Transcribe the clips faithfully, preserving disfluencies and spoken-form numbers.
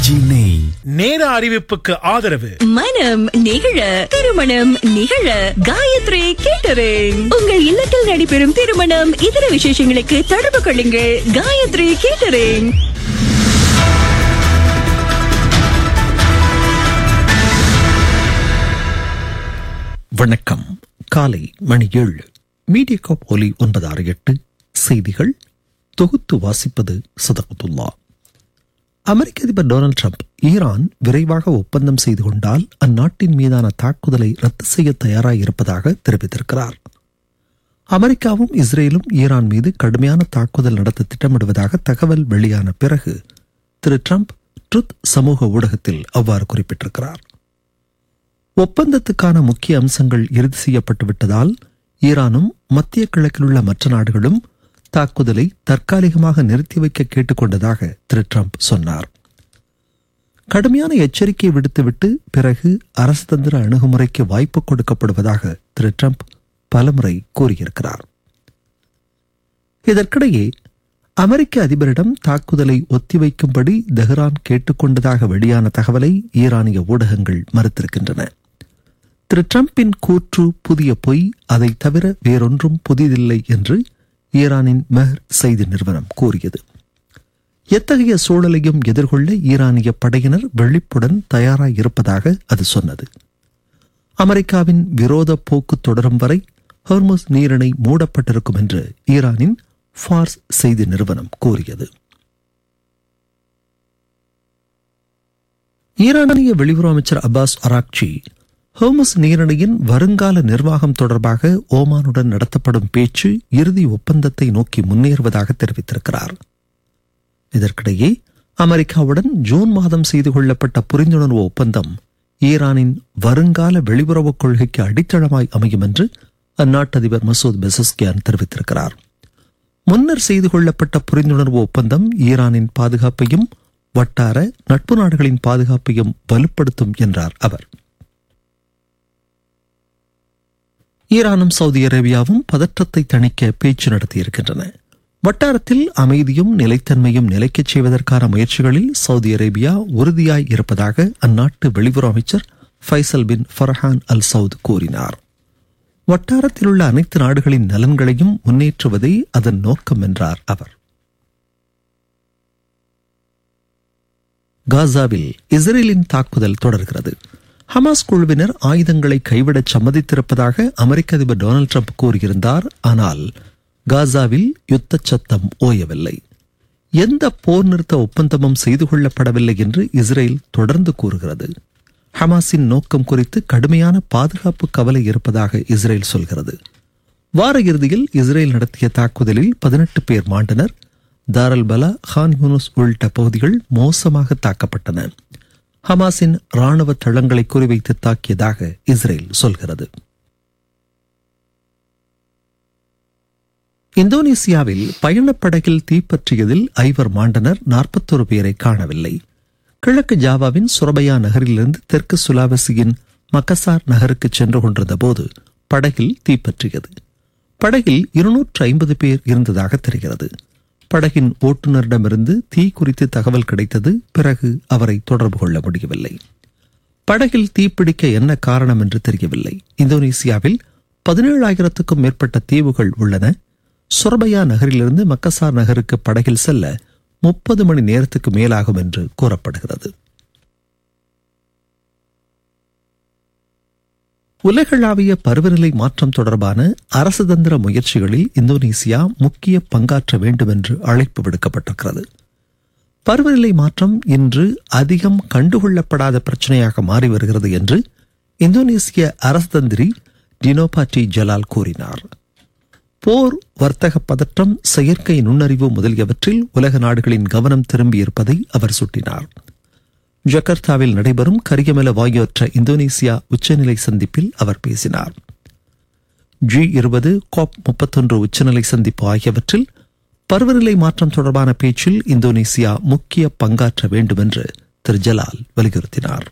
RKG நெய். நேர அறிவிப்புக்கு ஆதரவு மனம் நிகழ திருமணம் நிகழ காயத்ரி கேட்டரிங். உங்கள் இல்லத்தில் நடைபெறும் திருமணம் இதர விசேஷங்களுக்கு தொடர்பு கொள்ளுங்கள் காயத்ரி கேட்டரிங். வணக்கம். காலை மணி ஏழு. மீடியாகாப் ஒலி ஒன்பது ஆறு எட்டு செய்திகள் தொகுத்து வாசிப்பது சதகத்துல்லா. அமெரிக்க அதிபர் டொனால்டு டிரம்ப் ஈரான் விரைவாக ஒப்பந்தம் செய்து கொண்டால் அந்நாட்டின் மீதான தாக்குதலை ரத்து செய்ய தயாராக இருப்பதாக தெரிவித்திருக்கிறார். அமெரிக்காவும் இஸ்ரேலும் ஈரான் மீது கடுமையான தாக்குதல் நடத்த திட்டமிடுவதாக தகவல் வெளியான பிறகு திரு டிரம்ப் ட்ருத் சமூக ஊடகத்தில் அவ்வாறு குறிப்பிட்டிருக்கிறார். ஒப்பந்தத்துக்கான முக்கிய அம்சங்கள் இறுதி செய்யப்பட்டு விட்டதால் ஈரானும் மத்திய கிழக்கில் உள்ள மற்ற நாடுகளும் தாக்குதலை தற்காலிகமாக நிறுத்தி வைக்க கேட்டுக்கொண்டதாக திரு டிரம்ப் சொன்னார். கடுமையான எச்சரிக்கை விடுத்துவிட்டு பிறகு அரசுதந்திர அணுகுமுறைக்கு வாய்ப்பு கொடுக்கப்படுவதாக திரு டிரம்ப் பலமுறை கூறியிருக்கிறார். இதற்கிடையே அமெரிக்க அதிபரிடம் தாக்குதலை ஒத்திவைக்கும்படி தெஹ்ரான் கேட்டுக்கொண்டதாக வெளியான தகவலை ஈரானிய ஊடகங்கள் மறுத்திருக்கின்றன. திரு டிரம்பின் கூற்று புதிய பொய், அதை தவிர வேறொன்றும் புதிதில்லை என்று ஈரானின் மெஹர் செய்தி நிறுவனம் கூறியது. எத்தகைய சூழலையும் எதிர்கொள்ள ஈரானிய படையினர் விழிப்புடன் தயாராக இருப்பதாக அது சொன்னது. அமெரிக்காவின் விரோத போக்கு தொடரும் வரை ஹோர்முஸ் நீரிணை மூடப்பட்டிருக்கும் என்று ஈரானின் ஃபார்ஸ் செய்தி நிறுவனம் கூறியது. ஈரானிய வெளியுறவு அமைச்சர் அப்பாஸ் அராக்சி ஹோர்முஸ் நீரிணையின் வருங்கால நிர்வாகம் தொடர்பாக ஓமானுடன் நடத்தப்படும் பேச்சு இறுதி ஒப்பந்தத்தை நோக்கி முன்னேறுவதாக தெரிவித்திருக்கிறார். இதற்கிடையே அமெரிக்காவுடன் ஜூன் மாதம் செய்து கொள்ளப்பட்ட புரிந்துணர்வு ஒப்பந்தம் ஈரானின் வருங்கால வெளியுறவுக் கொள்கைக்கு அடித்தளமாய் அமையும் என்று அந்நாட்டு அதிபர் மசூத் பெசஸ்கியான் தெரிவித்திருக்கிறார். முன்னர் செய்து கொள்ளப்பட்ட புரிந்துணர்வு ஒப்பந்தம் ஈரானின் பாதுகாப்பையும் வட்டார நட்பு நாடுகளின் பாதுகாப்பையும் வலுப்படுத்தும் என்றார் அவர். ஈரானும் சவுதி அரேபியாவும் பதற்றத்தை தணிக்க பேச்சு நடத்தியிருக்கின்றன. வட்டாரத்தில் அமைதியும் நிலைத்தன்மையும் நிலைக்கச் செய்வதற்கான முயற்சிகளில் சவுதி அரேபியா உறுதியாய் இருப்பதாக அந்நாட்டு வெளியுறவு அமைச்சர் ஃபைசல் பின் ஃபர்ஹான் அல் சவுத் கூறினார். வட்டாரத்தில் உள்ள அனைத்து நாடுகளின் நலன்களையும் முன்னேற்றுவதே அதன் நோக்கம் என்றார் அவர். காசாவில் இஸ்ரேலின் தாக்குதல் தொடர்கிறது. ஹமாஸ் குழுவினர் ஆயுதங்களை கைவிடச் சம்மதித்திருப்பதாக அமெரிக்க அதிபர் டொனால்டு டிரம்ப் கூறியிருந்தார். ஆனால் காசாவில் யுத்த சத்தம் ஓயவில்லை. எந்த போர் நிறுத்த ஒப்பந்தமும் செய்து கொள்ளப்படவில்லை என்று இஸ்ரேல் தொடர்ந்து கூறுகிறது. ஹமாஸின் நோக்கம் குறித்து கடுமையான பாதுகாப்பு கவலை இருப்பதாக இஸ்ரேல் சொல்கிறது. வார இறுதியில் இஸ்ரேல் நடத்திய தாக்குதலில் பதினெட்டு பேர் மாண்டனர். தாரல் பலா, கான் யூனுஸ் உள்ளிட்ட பகுதிகள் மோசமாக தாக்கப்பட்டன. ஹமாஸின் ராணுவ தளங்களை குறிவைத்து தாக்கியதாக இஸ்ரேல் சொல்கிறது. இந்தோனேசியாவில் பயணப்படகில் தீப்பற்றியதில் ஐவர் மாண்டனர். நாற்பத்தொரு பேரை காணவில்லை. கிழக்கு ஜாவாவின் சுரபயா நகரிலிருந்து தெற்கு சுலாவசியின் மக்காசார் நகருக்கு சென்று கொண்டிருந்த போது படகில் தீப்பற்றியது. படகில் இருநூற்று ஐம்பது பேர் இருந்ததாக தெரிகிறது. படகின் ஓட்டுநரிடமிருந்து தீ குறித்து தகவல் கிடைத்தது. பிறகு அவரை தொடர்பு கொள்ள முடியவில்லை. படகில் தீப்பிடிக்க என்ன காரணம் என்று தெரியவில்லை. இந்தோனேசியாவில் பதினேழாயிரத்துக்கும் மேற்பட்ட தீவுகள் உள்ளன. சுரபயா நகரிலிருந்து மக்காசார் நகருக்கு படகில் செல்ல முப்பது மணி நேரத்துக்கு மேலாகும் என்று கூறப்படுகிறது. உலகளாவிய பருவநிலை மாற்றம் தொடர்பான அரசுதந்திர முயற்சிகளில் இந்தோனேசியா முக்கிய பங்காற்ற வேண்டும் என்று அழைப்பு விடுக்கப்பட்டிருக்கிறது. பருவநிலை மாற்றம் இன்று அதிகம் கண்டுகொள்ளப்படாத பிரச்சனையாக மாறி வருகிறது என்று இந்தோனேசிய அரசுதந்திரி டினோபாட்டி ஜலால் கூறினார். போர், வர்த்தக பதற்றம், செயற்கை நுண்ணறிவு முதலியவற்றில் உலக நாடுகளின் கவனம் திரும்பியிருப்பதை அவர் சுட்டினார். ஜகார்த்தாவில் நடைபெறும் கரியமல வாயுற்ற இந்தோனேசியா உச்சநிலை சந்திப்பில் அவர் பேசினார். ஜி இருபது, காப் முப்பத்தொன்று உச்சநிலை சந்திப்பு ஆகியவற்றில் பருவநிலை மாற்றம் தொடர்பான பேச்சில் இந்தோனேசியா முக்கிய பங்காற்ற வேண்டும் என்று திரு ஜலால் வலியுறுத்தினார்.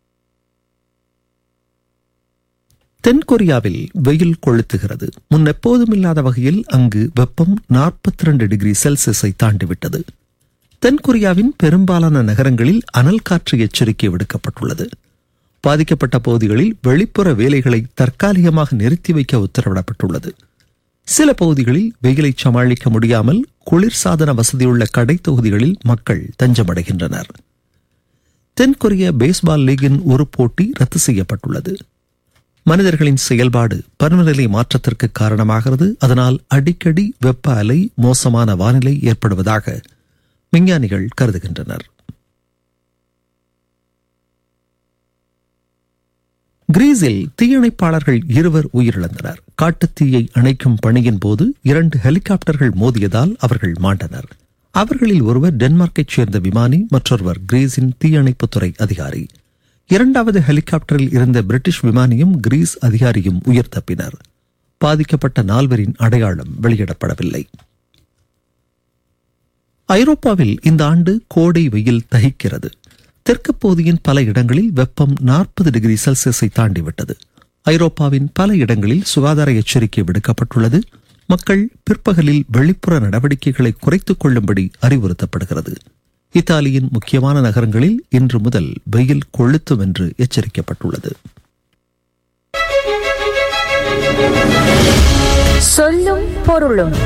தென்கொரியாவில் வெயில் கொளுத்துகிறது. முன் எப்போதும் இல்லாத வகையில் அங்கு வெப்பம் நாற்பத்தி இரண்டு டிகிரி செல்சியஸை தாண்டிவிட்டது. தென்கொரியாவின் பெரும்பாலான நகரங்களில் அனல் காற்று எச்சரிக்கை விடுக்கப்பட்டுள்ளது. பாதிக்கப்பட்ட பகுதிகளில் வெளிப்புற வேலைகளை தற்காலிகமாக நிறுத்தி வைக்க உத்தரவிடப்பட்டுள்ளது. சில பகுதிகளில் வெயிலை சமாளிக்க முடியாமல் குளிர்சாதன வசதியுள்ள கடை தொகுதிகளில் மக்கள் தஞ்சமடைகின்றனர். தென்கொரிய பேஸ்பால் லீகின் ஒரு போட்டி ரத்து செய்யப்பட்டுள்ளது. மனிதர்களின் செயல்பாடு பருவநிலை மாற்றத்திற்கு காரணமாகிறது. அதனால் அடிக்கடி வெப்ப அலை, மோசமான வானிலை ஏற்படுவதாக விஞ்ஞானிகள் கருதுகின்றனர். கிரீஸில் தீயணைப்பாளர்கள் இருவர் உயிரிழந்தனர். காட்டுத்தீயை அணைக்கும் பணியின் போது இரண்டு ஹெலிகாப்டர்கள் மோதியதால் அவர்கள் மாண்டனர். அவர்களில் ஒருவர் டென்மார்க்கைச் சேர்ந்த விமானி, மற்றொருவர் கிரீஸின் தீயணைப்புத்துறை அதிகாரி. இரண்டாவது ஹெலிகாப்டரில் இருந்த பிரிட்டிஷ் விமானியும் கிரீஸ் அதிகாரியும் உயிர் தப்பினர். பாதிக்கப்பட்ட நால்வரின் அடையாளம் வெளியிடப்படவில்லை. ஐரோப்பாவில் இந்த ஆண்டு கோடை வெயில் தகிக்கிறது. தெற்கு பகுதியின் பல இடங்களில் வெப்பம் நாற்பது டிகிரி செல்சியஸை தாண்டிவிட்டது. ஐரோப்பாவின் பல இடங்களில் சுகாதார எச்சரிக்கை விடுக்கப்பட்டுள்ளது. மக்கள் பிற்பகலில் வெளிப்புற நடவடிக்கைகளை குறைத்துக் கொள்ளும்படி அறிவுறுத்தப்படுகிறது. இத்தாலியின் முக்கியமான நகரங்களில் இன்று முதல் வெயில் கொளுத்தும் என்று எச்சரிக்கப்பட்டுள்ளது. சொல்லும் பொருளும்.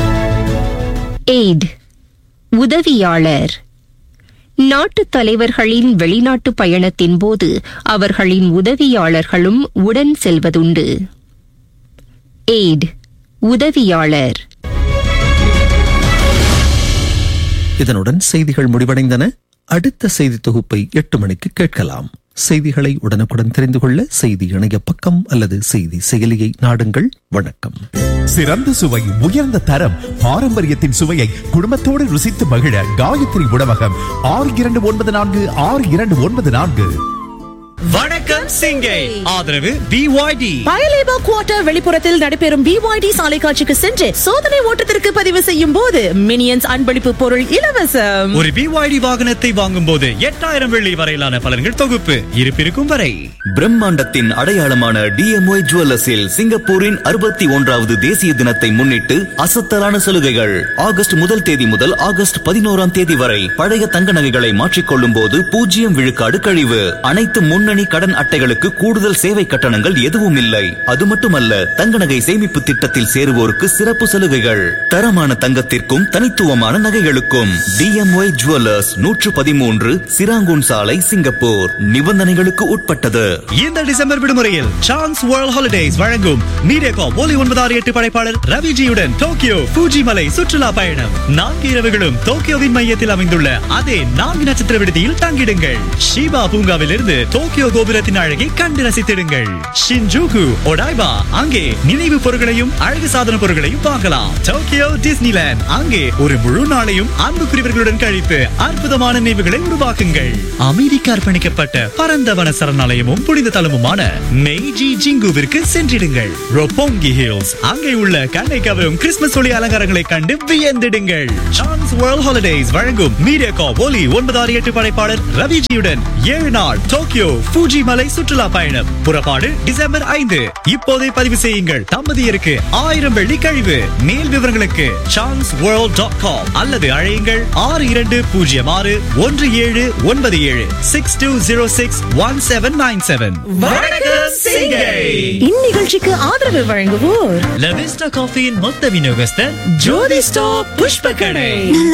எய்ட் உதவியாளர். நாட்டு தலைவர்களின் வெளிநாட்டு பயணத்தின் போது அவர்களின் உதவியாளர்களும் உடன் செல்வதுண்டு. எய்ட் உதவியாளர். இதனுடன் செய்திகள் முடிவடைந்தன. அடுத்த செய்தி தொகுப்பை எட்டு மணிக்கு கேட்கலாம். செய்திகளை உடனுக்குடன் தெரிந்து கொள்ள செய்தி இணைய பக்கம் அல்லது செய்தி செயலியை நாடுங்கள். வணக்கம். சிறந்த சுவை, உயர்ந்த தரம், பாரம்பரியத்தின் சுவையை குடும்பத்தோடு ருசித்து மகிழ காயத்ரி உணவகம். ஆறு இரண்டு ஒன்பது நான்கு ஆறு இரண்டு ஒன்பது நான்கு. வணக்கம் சிங்கை. ஆதரவு பி ஒய் டி. பயலேபா குவார்ட்டர் வெளிப்புறத்தில் நடைபெறும் பி ஒய் டி சாலை காட்சிக்கு சென்று சோதனை ஓட்டத்திற்கு பதிவு செய்யும் போது மினியன்ஸ் அன்பளிப்பு பொருள் இலவசம். ஒரு பி ஒய் டி வாகனத்தை வாங்கும் போது எட்டாயிரம் வெள்ளி வரையிலான பலன்கள் தொகுப்பு இருப்பிருக்கும் வரை. பிரம்மாண்டத்தின் அடையாளமான டி எம் ஒய் ஜுவல்லர்ஸில் சிங்கப்பூரின் அறுபத்தி ஒன்றாவது தேசிய தினத்தை முன்னிட்டு அசத்தலான சலுகைகள். ஆகஸ்ட் முதல் தேதி முதல் ஆகஸ்ட் பதினோராம் தேதி வரை பழைய தங்க நகைகளை மாற்றிக்கொள்ளும் போது பூஜ்ஜியம் விழுக்காடு கழிவு. அனைத்து முன்னணி கடன் அட்டைகளுக்கு கூடுதல் சேவை கட்டணங்கள் எதுவும் இல்லை. அது மட்டுமல்ல, தங்க நகை சேமிப்பு திட்டத்தில் சேருவோருக்கு சிறப்பு சலுகைகள். தரமான தங்கத்திற்கும் தனித்துவமான நகைகளுக்கும் டி எம் ஒய் ஜுவல்லர்ஸ், நூற்று பதிமூன்று சிராங்கூன் சாலை, சிங்கப்பூர். நிபந்தனைகளுக்கு உட்பட்டது. இந்த டிசம்பர் விடுமுறையில் சான்ஸ் வேர்ல்ட் ஹாலிடேஸ் வழங்கும் மீடியாகாப் ஒலி ஒன்பது ஆறு எட்டு படைப்பாளர் ரவிஜியுடன் டோக்கியோ ஃபூஜி மலை சுற்றுலா பயணம். நான்கு இரவுகளும் டோக்கியோவின் மையத்தில் அமைந்துள்ள அதே நான்கு நட்சத்திர விடுதியில் தங்கிடுங்கள். ஷிபா பூங்காவில் இருந்து டோக்கியோ கோபுரத்தின் அழகை கண்டு ரசித்திடுங்கள். ஷின்ஜூகு, ஒடாய்பா, அங்கே நினைவு பொருட்களையும் அழகு சாதன பொருட்களையும் வாங்கலாம். டோக்கியோ டிஸ்னிலேண்ட், அங்கே ஒரு முழு நாளையும் அன்புக்குரியவர்களுடன் கழித்து அற்புதமான நினைவுகளை உருவாக்குங்கள். அமெரிக்க அர்ப்பணிக்கப்பட்ட பரந்த வன சரணாலயமும் புனித தலமுமான மெய்ஜி ஜிங்குவிற்கு சென்றிடுங்கள். ரொப்போங்கி ஹில்ஸ், அங்கே உள்ள கண்ணை கவரும் கிறிஸ்துமஸ் ஒளி அலங்காரங்களை கண்டு வியந்திடுங்கள். சான்ஸ் வேர்ல்ட் ஹாலிடேஸ் வழங்கும் மீடியாகாப் ஒலி ஒன்பது ஆறு எட்டு படைப்பாளர் ரவிஜியுடன் ஏழு நாள் டோக்கியோ ஃபூஜி மலை சுற்றுலா பயணம். புறப்பாடு டிசம்பர் ஐந்து. இப்போதே பதிவு செய்யுங்கள். தம்பதியருக்கு ஆயிரம் வெள்ளி கழிவு. மேல் விவரங்களுக்கு சான்ஸ் வேர்ல்ட் டாட் காம் அல்லது அழையுங்கள் ஆறு இரண்டு பூஜ்ஜியம் ஆறு ஒன்று ஏழு ஒன்பது ஏழு six two zero six one seven nine seven. வணக்கம் சிங்கை. இந்நிகழ்ச்சிக்கு ஆதரவு வழங்குவோர் லவிஸ்டா காஃபியின் மொத்த விநியோகஸ்தர் ஜோதி ஸ்டாப் புஷ்ப கடை.